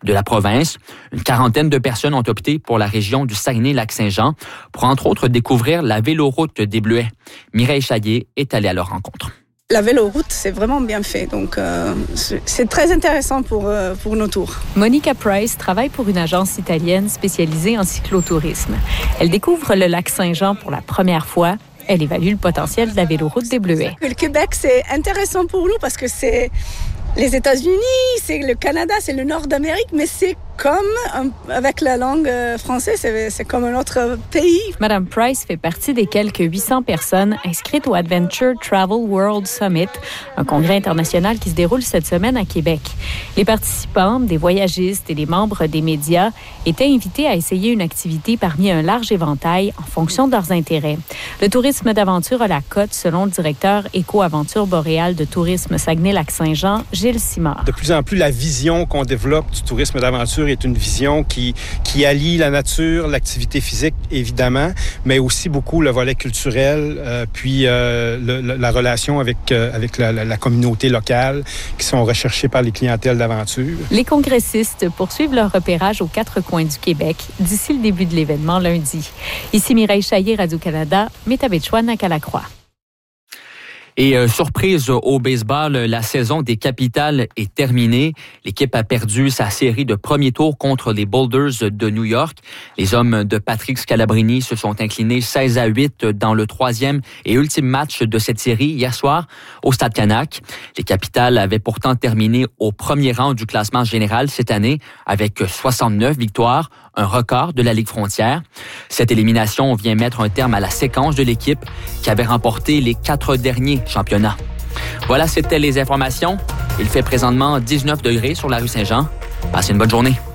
de la province. Une quarantaine de personnes ont opté pour la région du Saguenay-Lac-Saint-Jean pour, entre autres, découvrir la véloroute des Bleuets. Mireille Chaillet est allée à leur rencontre. La véloroute, c'est vraiment bien fait. Donc, c'est très intéressant pour nos tours. Monica Price travaille pour une agence italienne spécialisée en cyclotourisme. Elle découvre le lac Saint-Jean pour la première fois. Elle évalue le potentiel de la véloroute des Bleuets. Le Québec, c'est intéressant pour nous parce que c'est les États-Unis, c'est le Canada, c'est le nord d'Amérique, mais c'est comme, avec la langue française, c'est comme un autre pays. Madame Price fait partie des quelques 800 personnes inscrites au Adventure Travel World Summit, un congrès international qui se déroule cette semaine à Québec. Les participants, des voyagistes et des membres des médias étaient invités à essayer une activité parmi un large éventail en fonction de leurs intérêts. Le tourisme d'aventure a la cote, selon le directeur Éco-Aventure boréale de tourisme Saguenay-Lac-Saint-Jean, Gilles Simard. De plus en plus, la vision qu'on développe du tourisme d'aventure est une vision qui allie la nature, l'activité physique, évidemment, mais aussi beaucoup le volet culturel, puis la relation avec la communauté locale qui sont recherchées par les clientèles d'aventure. Les congressistes poursuivent leur repérage aux 4 coins du Québec d'ici le début de l'événement lundi. Ici Mireille Chaillet, Radio-Canada, Métabetchouan à Calacroix. Et surprise au baseball, la saison des Capitals est terminée. L'équipe a perdu sa série de premier tour contre les Boulders de New York. Les hommes de Patrick Scalabrini se sont inclinés 16-8 dans le 3e et ultime match de cette série hier soir au Stade Canac. Les Capitals avaient pourtant terminé au premier rang du classement général cette année avec 69 victoires, un record de la Ligue frontière. Cette élimination vient mettre un terme à la séquence de l'équipe qui avait remporté les 4 derniers championnats. Voilà, c'était les informations. Il fait présentement 19 degrés sur la rue Saint-Jean. Passez une bonne journée.